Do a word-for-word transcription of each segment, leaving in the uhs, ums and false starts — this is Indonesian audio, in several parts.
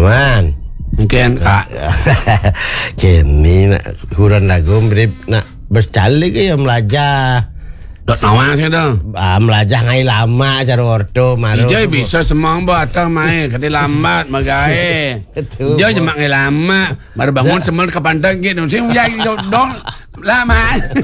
Paman. Mungkin kak. Kini nak kurang lagu mirip nak bercali ke yang melajah. Dok nawang sih dong. Ah, melajah ngai lama cara ordo maru. Dia bisa semang batang main, kadi lambat magae. Dia cuma ngai lama, baru bangun semel ke pandang gitu. Sing jadi dong lama.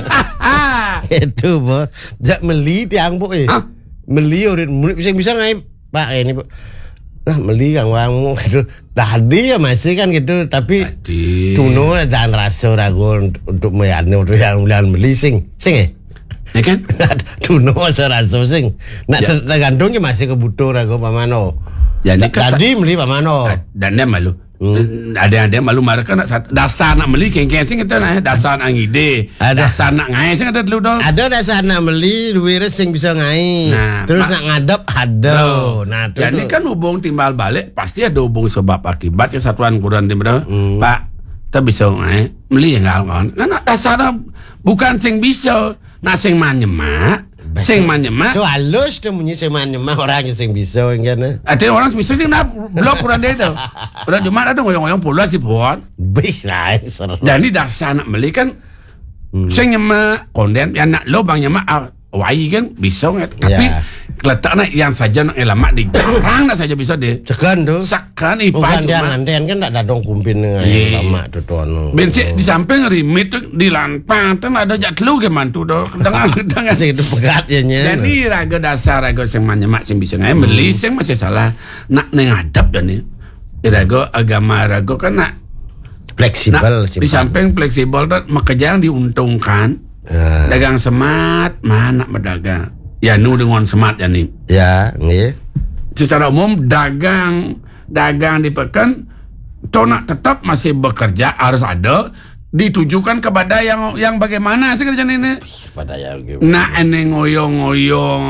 Itu bo, jak meli tiang bo eh. Meli orang bisa bisa ngai Pak ini bo. Nah meli kang wangmu gitu. Tadi ya masih kan gitu, tapi tuno jangan rasa ragu untuk meyani untuk yang yang meli sing sing eh. Ya kan? Tuno rasa sing. Nak ya. Tergantungnya masih kebutuh ragu pamano. Jadi kan tadi meli pamano. Dan dia malu. Hmm. Ada ada malu marah kan dasar nak meli keng-keng sing itu nah dasar nak ngide. Dasar nak ngai sing ada dulu dong. Ada dasar nak meli duwe sing bisa ngai. Nah, terus nak ngadep ada. Nah, jadi kan hubung timbal balik pasti ada hubung sebab akibat kesatuan Quran di mana. Hmm. Pak, kita bisa ngai meli ya enggak kan dasar bukan sing bisa. Nah sing manyemak, sing manyemak. Tu halus tu bunyi sing manyemak orang yang sing bisa kan. Ada orang bisa sing nak blok Quran dia tu. Quran Jumat ada ngoyong-ngoyong pula sih buat. Bih lah seru. Jadi dah sana beli kan, hmm. sing nyemak konden yang nak lo bang nyemak wai kan bisa nggak? Tapi ya. Keletaknya yang saja nak lama di jarang dah saja bisa deh. Sekan tu. Sekan ipai. Bukan dia nganten kan tak dadong kumpin dengan yeah. Lama tu tuan. Bensin di samping rimit tu di lampang tu ada jat lu ke mantu tu. Dengan dengan sing itu pegat ya nya. Jadi raga dasar raga sing manyemak sing bisa ngai beli sing masih salah nak nengadap dan ni. Raga agama raga kan nak fleksibel. Di samping fleksibel tu makanya diuntungkan. Uh. Dagang semat mana berdagang. Ya nu dengan semat ya ni. Ya, nggih. Secara umum dagang dagang di pekan to nak tetap masih bekerja harus ada ditujukan kepada yang yang bagaimana sih kerjaan ini? Pada yang nak ene ngoyong-ngoyong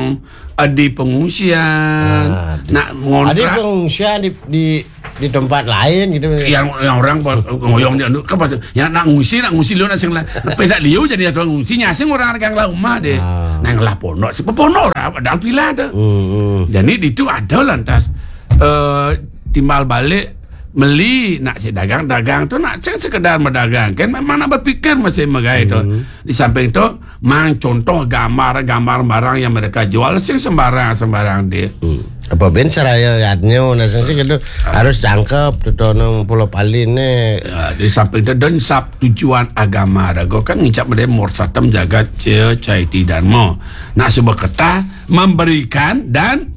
di pengungsian, ah, nak ngontrak. Ada pengungsian di di di tempat lain gitu. Yang yang orang ngoyong dia kan pas yang nak ngungsi nak ngungsi lu nak sing lah. Pesa liu jadi orang ngungsi nyasing orang yang lah rumah deh. Ah. Nang lah pondok si pondok ora ada villa ada. Hmm. Jadi itu ada lantas eh timbal balik meli nak si dagang-dagang tu nak sekedar berdagang kan memang nak berpikir masih megai tu. Hmm. Di samping tu mang contoh gambar-gambar barang yang mereka jual sing sembarang-sembarang dia. Hmm. Apa ben saraya yatnya nasi gitu harus cangkep tutonong pulau palin ne. Ya, di samping itu dan sab tujuan agama rago kan ngicap mereka morsatam jagat ce caiti dharma. Nak sebuah kata memberikan dan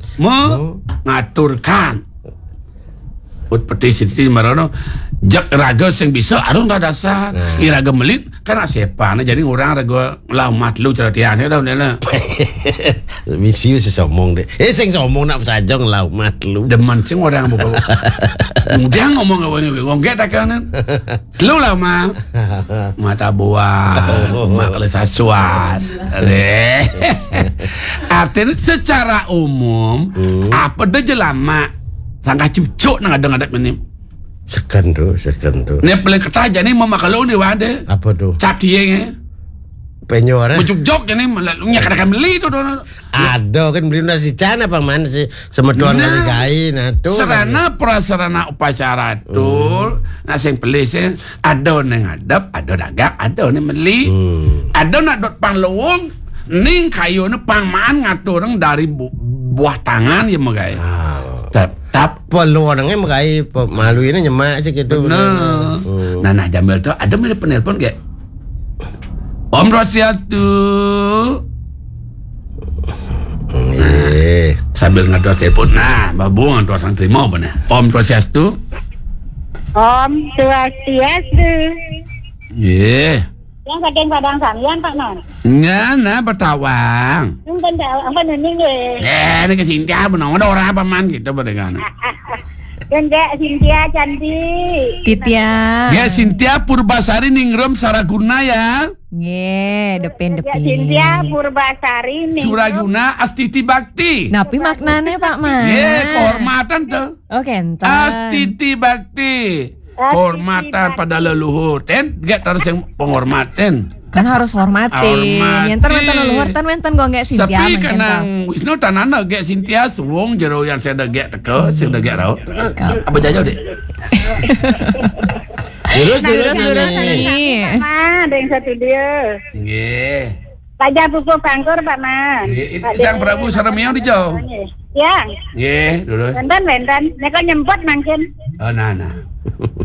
mengaturkan. Ut peti siti marono jak raga sing bisa arung dah dasar. Nah. I raga melit kan siapa nah jadi orang raga lamat lu cara tiang dah lah. Misi si somong deh. Eh sing somong nak saja lamat lu. Demen sing orang buka. Dia ngomong ngomong ngomong kita kan. Lu lama. Mata buah, mak lesasuan. Deh. Artinya secara umum hmm. apa dah jelama sangka cucuk nang ada ngadat ni. Sekan tu, sekan tu. Ni paling kata jadi mama kalau ni wade. Apa tu? Cap dia ni. Penyor. Mujuk-juk jadi malunya kadang beli tu tu. Ada kan beli nasi cana apa mana sih semetuan kali kain tu. Serana prasarana upacara tu, hmm. nasi yang beli sih ada nang ngadap, ada dagang, ada nang beli, hmm. ada nak dot pangluung, ning kayu ni pangmaan ngatur orang dari bu buah tangan ya magai. Ah. Tap tap perlu orangnya makai malu ini nyemak sih gitu. Nah, hmm. nah nah jambil tu ada mana penelpon ke? Om Swastiastu. Eh, sambil ngados telepon. Nah, babung ngados sang terima benar. Om Swastiastu. Om Swastiastu. Yeah. Yang kadang padang sampean Pak Man. Nga na Betawang. Yung tanda ang panuning eh. Eh, ni Cynthia benong ada orang apa man gitu berdengar. Ganda Cynthia cantik. Titia. Ya Cynthia Purbasari Ningrum Saraguna ya. Ye, depan-depan. Cynthia Purbasari Ningrum Suraguna Astiti Bakti. Napi maknanya Pak Man? Ye, kehormatan tuh. Oke, entar. Astiti Bakti. kehormatan pada leluhur. Ten, gak terus yang penghormatan. Kan harus hormatin. Hormati. Yang terwenten leluhur tan wenten gua nggak Sintia. Tapi kanang Wisnu tanana gak Sintia suwung jero yang saya dah gak teko, saya dah gak raut. Apa jajau dek? Lurus Lurus lurus nih. Ma, ada yang satu dia. Nggih. Raja Buku Bangkur Pak Man. Nggih, Sang Prabu Saremiao dijauh. Ya. Nggih, dulu. Wenten wenten. Nek nyempot mangkin. Oh, nah nah.